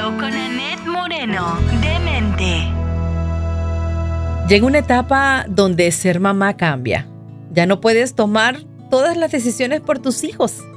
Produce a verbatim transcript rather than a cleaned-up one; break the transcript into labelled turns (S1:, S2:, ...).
S1: con Annette Moreno, Demente.
S2: Llega una etapa donde ser mamá cambia. Ya no puedes tomar todas las decisiones por tus hijos.